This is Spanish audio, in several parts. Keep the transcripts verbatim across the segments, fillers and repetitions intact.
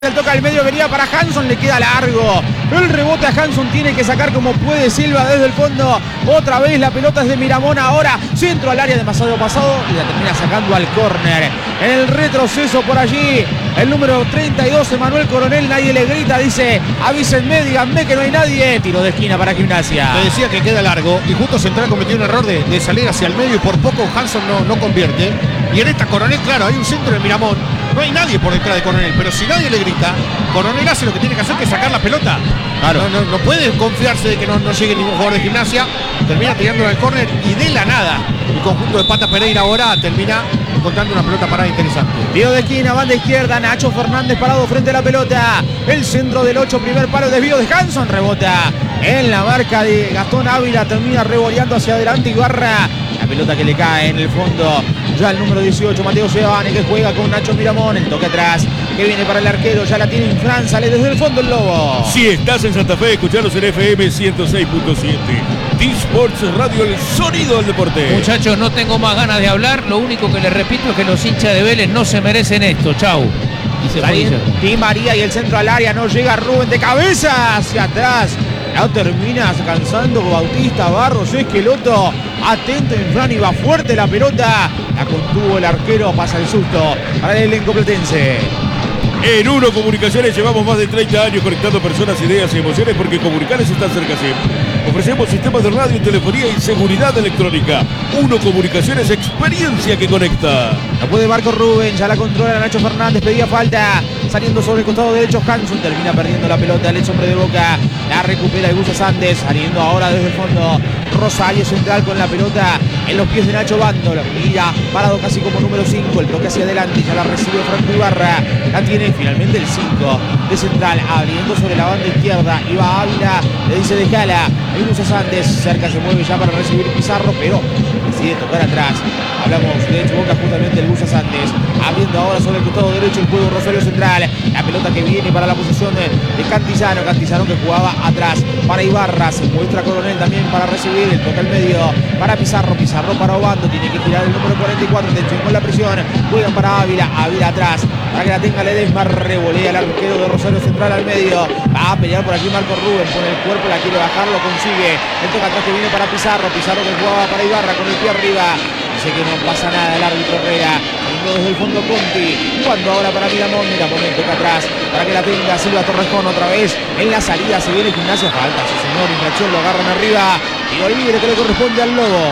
El toca al medio, venía para Hanson, le queda largo. El rebote a Hanson, tiene que sacar como puede Silva desde el fondo. Otra vez la pelota es de Miramón ahora. Centro al área, demasiado pasado y la termina sacando al córner. En el retroceso por allí, el número treinta y dos, Emanuel Coronel, nadie le grita, dice, avísenme, díganme que no hay nadie. Tiro de esquina para Gimnasia. Le decía que queda largo y justo Central cometió un error de, de salir hacia el medio y por poco Hanson no, no convierte. Y en esta Coronel, claro, hay un centro de Miramón. No hay nadie por detrás de Coronel, pero si nadie le grita, Coronel hace lo que tiene que hacer, que es sacar la pelota. Claro. No, no, no puede confiarse de que no, no llegue ningún jugador de Gimnasia. Termina tirando al córner y de la nada el conjunto de Pata Pereira ahora termina encontrando una pelota parada interesante. Tiro de esquina, banda izquierda, Nacho Fernández parado frente a la pelota. El centro del ocho, primer palo, desvío de Hanson, rebota en la marca de Gastón Ávila, termina revoleando hacia adelante Ibarra. La pelota que le cae en el fondo. Ya el número dieciocho, Mateo Sebane, que juega con Nacho Miramón. El toque atrás, que viene para el arquero. Ya la tiene en Fran, sale desde el fondo el Lobo. Si estás en Santa Fe, escucharos en F M ciento seis punto siete. T-Sports Radio, el sonido del deporte. Muchachos, no tengo más ganas de hablar. Lo único que les repito es que los hinchas de Vélez no se merecen esto. Chau. Y se fue Di María y el centro al área. No llega Rubén de cabeza hacia atrás. No termina alcanzando Bautista Barros Esqueloto. Atento en Fran y va fuerte la pelota. La contuvo el arquero, pasa el susto para el elenco platense. En Uno Comunicaciones llevamos más de treinta años conectando personas, ideas y emociones porque comunicarles está cerca siempre. Ofrecemos sistemas de radio, telefonía y seguridad electrónica. Uno Comunicaciones, experiencia que conecta. La puede Marco Rubén, ya la controla Nacho Fernández, pedía falta. Saliendo sobre el costado derecho Hanson, termina perdiendo la pelota, el ex hombre de Boca. La recupera el Gusa Sandes, saliendo ahora desde el fondo. Rosario Central con la pelota en los pies de Nacho Bando. Mira, parado casi como número cinco, el toque hacia adelante, ya la recibe Franco Ibarra. La tiene finalmente el cinco de Central, abriendo sobre la banda izquierda. Iba Ávila, le dice dejala. El Gusa Sandes, cerca se mueve ya para recibir Pizarro, pero decide tocar atrás. Hablamos de hecho Boca justamente el Gusa Sandes, abriendo ahora sobre el costado derecho el juego Rosario Central. La pelota que viene para la posición de, de Cantizano, Cantizano que jugaba atrás para Ibarra, se muestra Coronel también para recibir, el toque al medio para Pizarro, Pizarro para Obando, tiene que tirar el número cuarenta y cuatro, atención con la presión, juegan para Ávila, Ávila atrás, para que la tenga Ledesma, revolea el arquero de Rosario Central al medio, va a pelear por aquí Marco Rubén, con el cuerpo la quiere bajar, lo consigue, el toque atrás que viene para Pizarro, Pizarro que jugaba para Ibarra con el pie arriba, dice que no pasa nada el árbitro Herrera, desde el fondo Conti, jugando ahora para Miramón, Miramón el toca atrás, para que la tenga Silva Torrejón otra vez, en la salida se viene Gimnasia, falta, sí señor, infracción, lo agarran arriba, tiro libre que le corresponde al Lobo.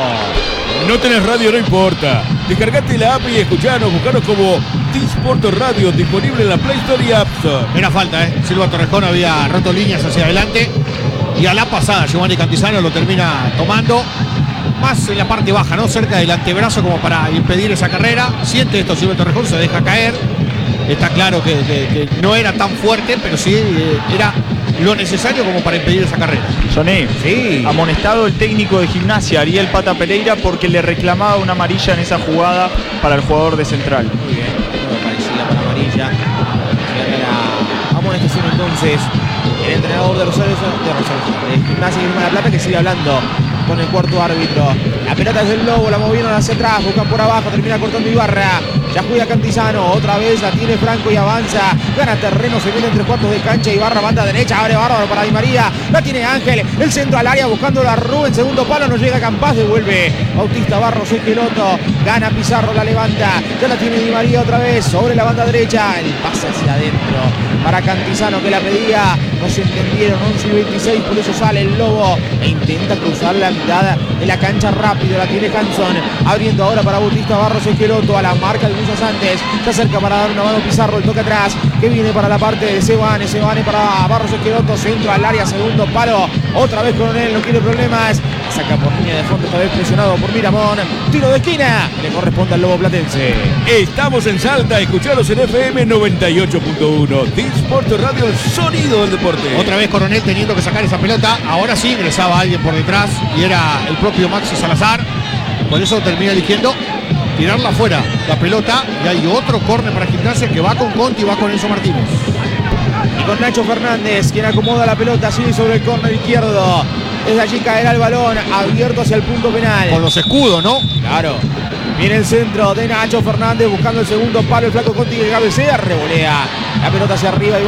No tenés radio, no importa. Descargate la app y escuchanos, buscanos como T-Sport Radio, disponible en la Play Store y App Store. Era falta, ¿eh? Silva Torrejón había roto líneas hacia adelante y a la pasada Giovanni Cantizano lo termina tomando. Más en la parte baja, ¿no? Cerca del antebrazo como para impedir esa carrera. Siente esto Silva Torrejón, se deja caer. Está claro que, que, que no era tan fuerte, pero sí eh, era lo necesario como para impedir esa carrera. Soné, sí. Amonestado el técnico de Gimnasia, Ariel Pata Pereira, porque le reclamaba una amarilla en esa jugada para el jugador de Central. Muy bien, no parecía para amarilla. La amonestación entonces, el entrenador de Rosario, de Rosario, de Gimnasia y La Plata, que sigue hablando con el cuarto árbitro. La pelota es del Lobo, la movieron hacia atrás, buscan por abajo, termina cortando Ibarra. Ya juega Cantizano, otra vez la tiene Franco y avanza. Gana terreno, se viene en tres cuartos de cancha. Ibarra, banda derecha, abre bárbaro para Di María. La tiene Ángel, el centro al área buscando a Rubén. Segundo palo, no llega Campás, devuelve Bautista Barros Esqueloto. Gana Pizarro, la levanta. Ya la tiene Di María otra vez sobre la banda derecha. El pase hacia adentro para Cantizano que la pedía. No se entendieron, once y veintiséis, por eso sale el Lobo e intenta cruzar la mitad de la cancha rápido. La tiene Hanson, abriendo ahora para Bautista Barros Esqueloto a la marca de Gusa Santos. Se acerca para dar una mano Pizarro, el toque atrás que viene para la parte de Sebane. Sebane para Barros Esqueloto, centro al área, segundo palo. Otra vez Coronel, no quiere problemas. Saca por línea de fondo, esta vez presionado por Miramón. Tiro de esquina, le corresponde al Lobo platense. Estamos en Salta, escucharos en F M noventa y ocho punto uno. T-Sport Radio, el sonido del deporte. Otra vez Coronel teniendo que sacar esa pelota. Ahora sí ingresaba alguien por detrás y era el propio Maxi Salazar. Por eso termina eligiendo tirarla afuera la pelota. Y hay otro córner para Gimnasia que va con Conti y va con Enzo Martínez. Y con Nacho Fernández, quien acomoda la pelota, sigue sobre el córner izquierdo. Desde allí caerá el balón, abierto hacia el punto penal. Con los escudos, ¿no? Claro. Viene el centro de Nacho Fernández buscando el segundo palo. El flaco Conti que cabecea, revolea la pelota hacia arriba. Y